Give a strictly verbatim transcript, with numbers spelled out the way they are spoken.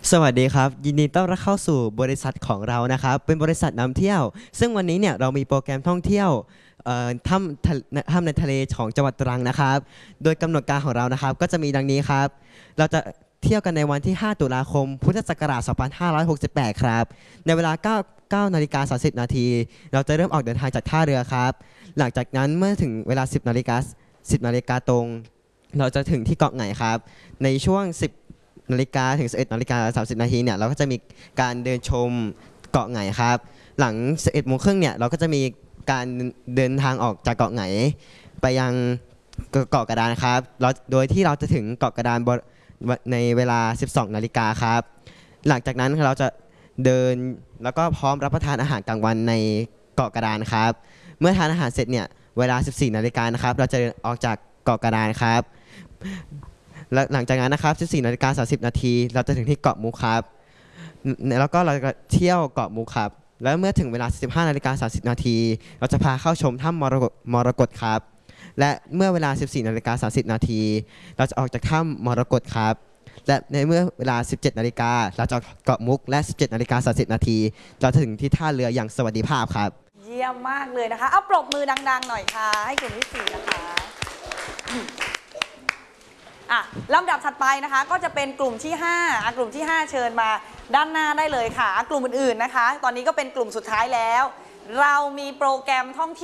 สวัสดีครับยินดีต้อนรับเข้าสู่บริษัทของเรานะครับเป็นบริษัทนำเที่ยวซึ่งวันนี้เนี่ยเรามีโปรแกรมท่องเที่ยวเอ่อถ้ำทะถ้ำในทะเลของจังหวัดตรังนะครับโดยกำหนดการของเรานะครับก็จะมีดังนี้ครับเราจะเที่ยวกันในวันที่ห้าตุลาคมพุทธศักราชสองพันห้าร้อยหกสิบแปดครับในเวลา9 9นาฬิกาสามสิบนาทีเราจะเริ่มออกเดินทางจากท่าเรือครับหลังจากนั้นเมื่อถึงเวลา สิบนาฬิกาสิบนาฬิกาตรงเราจะถึงที่เกาะไหงครับในช่วง สิบนาฬิกาถึง สิบเอ็ดนาฬิกาสามสิบนาทีเนี่ยเราก็จะมีการเดินชมเกาะไหงครับหลัง สิบเอ็ดโมงครึ่งเนี่ยเราก็จะมีการเดินทางออกจากเกาะไหงไปยังเกาะกระดานครับเราโดยที่เราจะถึงเกาะกระดานในเวลา สิบสองนาฬิกาครับหลังจากนั้นเราจะเดินแล้วก็พร้อมรับประทานอาหารกลางวันในเกาะกระดานครับเมื่อทานอาหารเสร็จเนี่ยเวลา สิบสี่นาฬิกานะครับเราจะเดินออกจากเกาะกระดานครับและหลังจากนั้นนะครับ สิบสี่นาฬิกาสามสิบนาทีเราจะถึงที่เกาะมุกครับแล้วก็เราจะเที่ยวเกาะมุกครับแล้วเมื่อถึงเวลา สิบห้านาฬิกาสามสิบนาทีเราจะพาเข้าชมถ้ำมรกตมรกตครับและเมื่อเวลา สิบสี่นาฬิกาสามสิบนาทีเราจะออกจากถ้ำมรกตครับและในเมื่อเวลา สิบเจ็ดนาฬิกาเราจะเกาะมุกและ สิบเจ็ดนาฬิกาสามสิบนาทีเราจะถึงที่ท่าเรืออย่างสวัสดิภาพครับเยี่ยมมากเลยนะคะเอาปรบมือดังๆหน่อยค่ะให้กลุ่มที่สี่นะคะอ่ะลำดับถัดไปนะคะก็จะเป็นกลุ่มที่ห้าอ่ะกลุ่มที่ห้าเชิญมาด้านหน้าได้เลยค่ะกลุ่มอื่นๆนะคะตอนนี้ก็เป็นกลุ่มสุดท้ายแล้วเรามีโปรแกรมท่องเที่ยว